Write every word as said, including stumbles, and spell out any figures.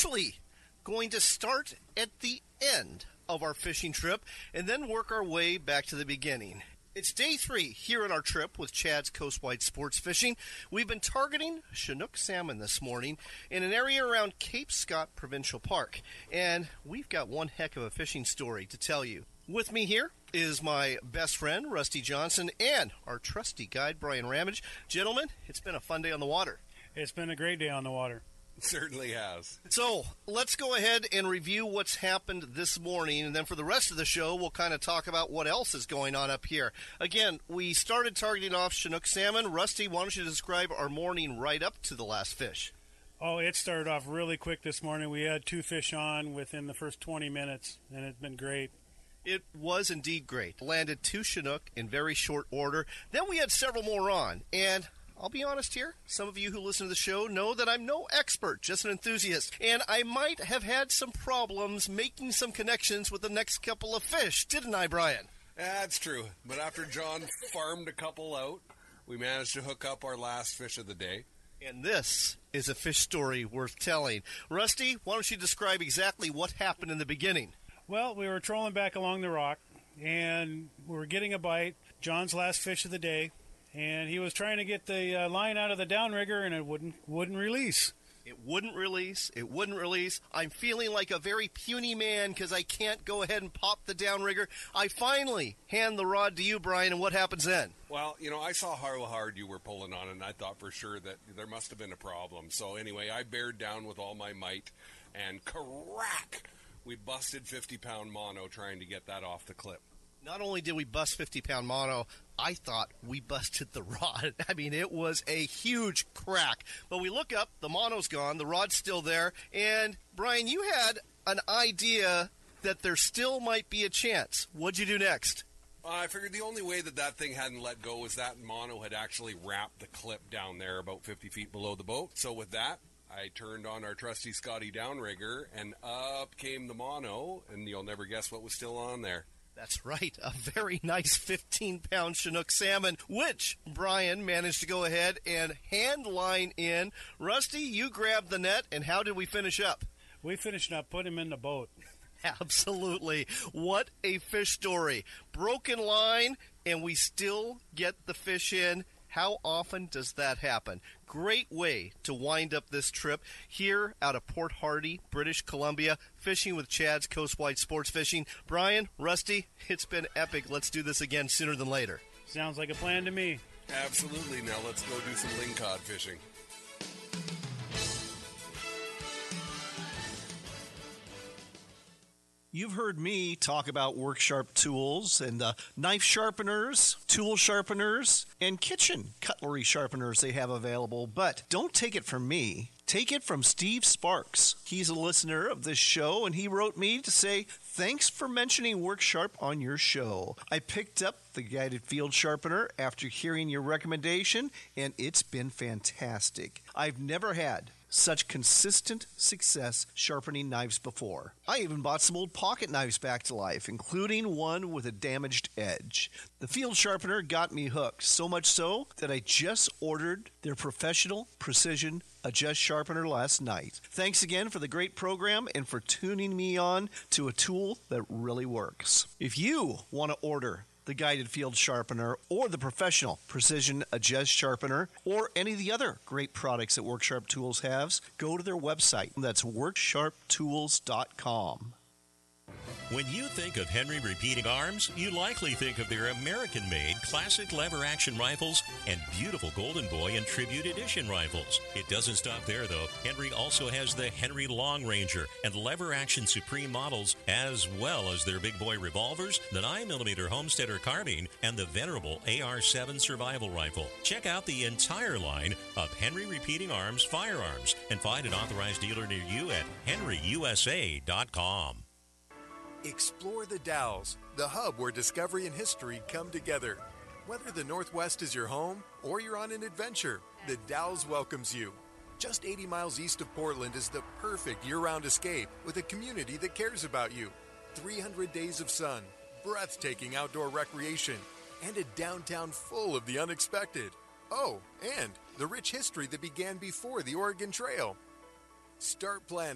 actually going to start at the end of our fishing trip and then work our way back to the beginning. It's day three here on our trip with Chad's Coastwide Sports Fishing. We've been targeting Chinook salmon this morning in an area around Cape Scott Provincial Park, and we've got one heck of a fishing story to tell you. With me here is my best friend, Rusty Johnson, and our trusty guide, Brian Ramage. Gentlemen, it's been a fun day on the water. It's been a great day on the water. It certainly has. So let's go ahead and review what's happened this morning, and then for the rest of the show, we'll kind of talk about what else is going on up here. Again, we started targeting off Chinook salmon. Rusty, why don't you describe our morning right up to the last fish? Oh, it started off really quick this morning. We had two fish on within the first twenty minutes, and it's been great. It was indeed great. Landed two Chinook in very short order. Then we had several more on, and I'll be honest here, some of you who listen to the show know that I'm no expert, just an enthusiast, and I might have had some problems making some connections with the next couple of fish, didn't I, Brian? That's true, but after John farmed a couple out, we managed to hook up our last fish of the day. And this is a fish story worth telling. Rusty, why don't you describe exactly what happened in the beginning? Well, we were trolling back along the rock, and we were getting a bite, John's last fish of the day, and he was trying to get the uh, line out of the downrigger, and it wouldn't wouldn't release. It wouldn't release. It wouldn't release. I'm feeling like a very puny man because I can't go ahead and pop the downrigger. I finally hand the rod to you, Brian, and what happens then? Well, you know, I saw how hard you were pulling on it, and I thought for sure that there must have been a problem. So anyway, I bared down with all my might, and crack! We busted fifty-pound mono trying to get that off the clip. Not only did we bust fifty-pound mono, I thought we busted the rod. I mean, it was a huge crack. But we look up, the mono's gone, the rod's still there, and Brian, you had an idea that there still might be a chance. What'd you do next? Uh, I figured the only way that that thing hadn't let go was that mono had actually wrapped the clip down there about fifty feet below the boat. So with that, I turned on our trusty Scotty downrigger, and up came the mono, and you'll never guess what was still on there. That's right, a very nice fifteen-pound Chinook salmon, which Brian managed to go ahead and hand line in. Rusty, you grabbed the net, and how did we finish up? We finished up, put him in the boat. Absolutely. What a fish story. Broken line, and we still get the fish in. How often does that happen? Great way to wind up this trip here out of Port Hardy, British Columbia, fishing with Chad's Coastwide Sports Fishing. Brian, Rusty, it's been epic. Let's do this again sooner than later. Sounds like a plan to me. Absolutely. Now let's go do some lingcod fishing. You've heard me talk about work sharp tools and uh, knife sharpeners, tool sharpeners, and kitchen cutlery sharpeners they have available. But don't take it from me. Take it from Steve Sparks. He's a listener of this show, and he wrote me to say, thanks for mentioning Work Sharp on your show. I picked up the guided field sharpener after hearing your recommendation, and it's been fantastic. I've never had such consistent success sharpening knives before. I even bought some old pocket knives back to life, including one with a damaged edge. The field sharpener got me hooked, so much so that I just ordered their professional precision adjust sharpener last night. Thanks again for the great program and for tuning me on to a tool that really works. If you want to order the guided field sharpener or the professional precision adjust sharpener or any of the other great products that Worksharp Tools has, go to their website. That's work sharp tools dot com. When you think of Henry Repeating Arms, you likely think of their American-made classic lever-action rifles and beautiful Golden Boy and Tribute Edition rifles. It doesn't stop there, though. Henry also has the Henry Long Ranger and lever-action Supreme models, as well as their big boy revolvers, the nine millimeter Homesteader carbine, and the venerable A R seven survival rifle. Check out the entire line of Henry Repeating Arms firearms and find an authorized dealer near you at henry u s a dot com. Explore the Dalles, the hub where discovery and history come together. Whether the Northwest is your home or you're on an adventure, the Dalles welcomes you. Just eighty miles east of Portland is the perfect year-round escape with a community that cares about you. three hundred days of sun, breathtaking outdoor recreation, and a downtown full of the unexpected. Oh, and the rich history that began before the Oregon Trail. Start planning